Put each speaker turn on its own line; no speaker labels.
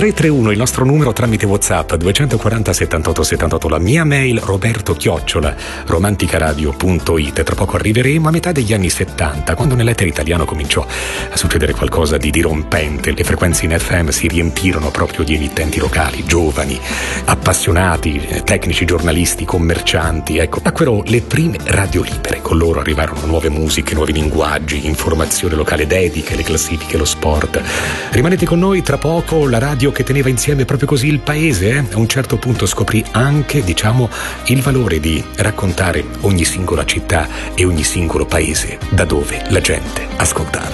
331 il nostro numero tramite WhatsApp, 240 78 78, la mia mail roberto@romanticaradio.it. Tra poco arriveremo a metà degli anni 70, quando nell'etere italiano cominciò a succedere qualcosa di dirompente. Le frequenze in FM si riempirono proprio di emittenti locali, giovani, appassionati, tecnici, giornalisti, commercianti. Ecco, nacquero le prime radio libere. Con loro arrivarono nuove musiche, nuovi linguaggi, informazione locale, dediche, le classifiche, lo sport. Rimanete con noi, tra poco la radio che teneva insieme proprio così il paese. A un certo punto scoprì anche, il valore di raccontare ogni singola città e ogni singolo paese da dove la gente ascoltava.